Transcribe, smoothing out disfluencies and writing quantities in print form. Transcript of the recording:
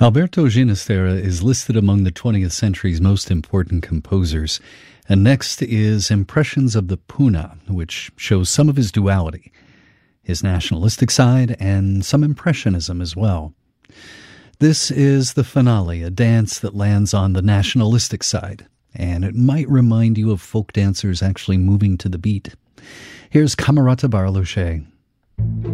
Alberto Ginastera is listed among the 20th century's most important composers. And next is Impressions of the Puna, which shows some of his duality, his nationalistic side and some impressionism as well. This is the finale, a dance that lands on the nationalistic side, and it might remind you of folk dancers actually moving to the beat. Here's Camerata Barloche.